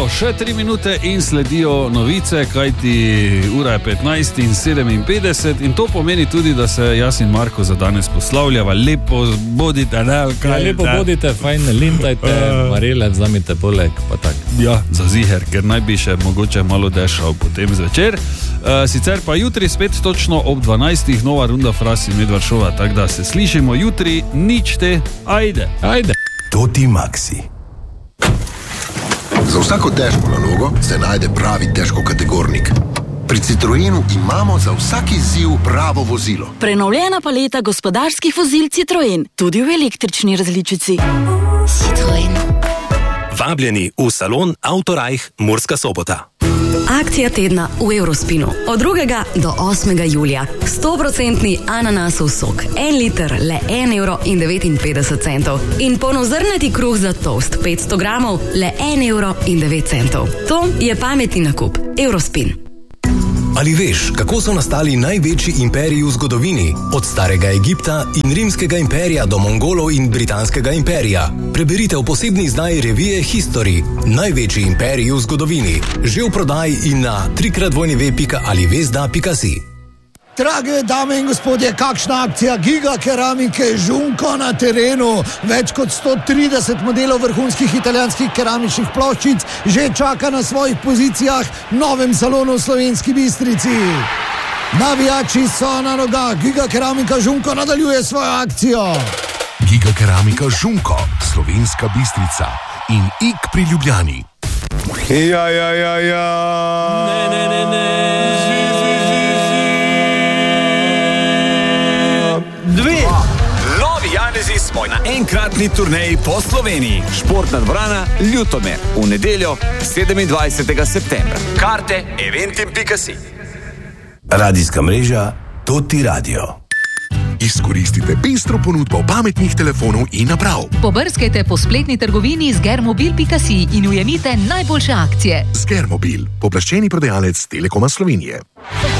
še 3 minute in sledijo novice, kajti ura je 15:57 in to pomeni tudi, da se jaz in Marko za danes poslavljava. Lepo bodite, ne? Lepo bodite, fajn, lintajte, Marele vzamite poleg, pa tak. Ja, za ziher, ker naj bi še mogoče malo dešal potem zvečer. Sicer pa jutri spet točno ob 12. nova runda Fras in Medvard šova, tako da se slišimo jutri, nič te, ajde. Toti Maxi. Za vsako težko nalogo se najde pravi težkokategornik. Pri Citroenu imamo za vsak izziv pravo vozilo. Prenovljena paleta gospodarskih vozil Citroen, tudi v električni različici. Citroen. Vabljeni v salon Autorajh Murska Sobota. Akcija tedna v Eurospinu. Od 2. do 8. julija. 100% ananasov sok. 1 liter, le 1,59 €. In polnozrnati kruh za toast 500 gramov, le 1,09 €. To je pametni nakup. Eurospin. Ali veš, kako so nastali največji imperiji v zgodovini? Od starega Egipta in rimskega imperija do Mongolov in britanskega imperija. Preberite v posebni izdaji revije History. Največji imperiji v zgodovini. Že v prodaji in na www.alivesda.si. Drage dame in gospodje, kakšna akcija Giga Keramike Žunko na terenu. Več kot 130 modelov vrhunskih italijanskih keramičnih ploščic že čaka na svojih pozicijah v novem salonu v Slovenski Bistrici. Navijači so na nogah, Giga Keramika Žunko nadaljuje svojo akcijo. Giga Keramika Žunko, Slovenska Bistrica in Ik pri Ljubljani. Ja. Novi Janezi smo na enkratni turneji po Sloveniji. Športna dvorana Ljutomer v nedeljo 27. septembra. Karte eventim.si. Radijska mreža Toti Radio. Izkoristite pestro ponudbo pametnih telefonov in naprav. Pobrskajte po spletni trgovini zgermobil.si in ujemite najboljše akcije. Zgermobil, pooblaščeni prodajalec Telekoma Slovenije.